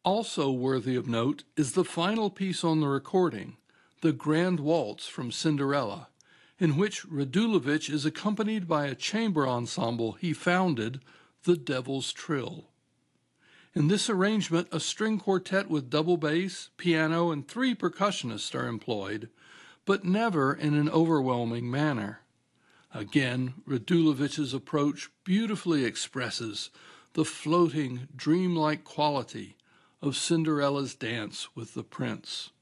Also worthy of note is the final piece on the recording, the Grand Waltz from Cinderella, in which Radulovich is accompanied by a chamber ensemble he founded, the Devil's Trill. In this arrangement, a string quartet with double bass, piano, and 3 percussionists are employed, but never in an overwhelming manner. Again, Radulovich's approach beautifully expresses the floating, dreamlike quality of Cinderella's dance with the prince.